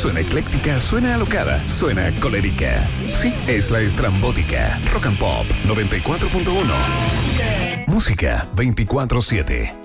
Suena ecléctica, suena alocada, suena colérica. Sí, es la estrambótica. Rock and Pop 94.1. Música 24/7.